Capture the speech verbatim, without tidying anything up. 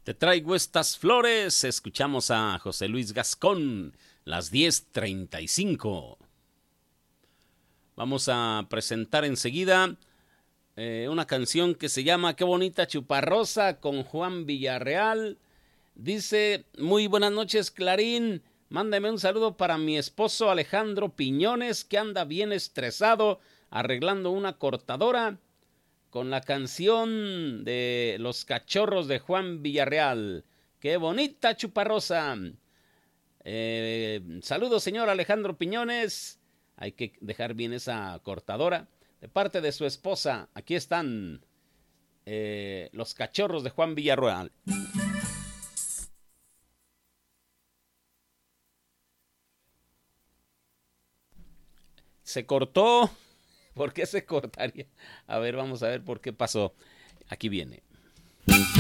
Te traigo estas flores. Escuchamos a José Luis Gascón, las diez treinta y cinco. Vamos a presentar enseguida eh, una canción que se llama Qué bonita chuparrosa con Juan Villarreal. Dice, muy buenas noches, Clarín. Mándame un saludo para mi esposo Alejandro Piñones, que anda bien estresado arreglando una cortadora, con la canción de Los Cachorros de Juan Villarreal. ¡Qué bonita chuparrosa! Eh, saludos, señor Alejandro Piñones. Hay que dejar bien esa cortadora. De parte de su esposa, aquí están eh, Los Cachorros de Juan Villarreal. Se cortó. ¿Por qué se cortaría? A ver, vamos a ver por qué pasó. Aquí viene.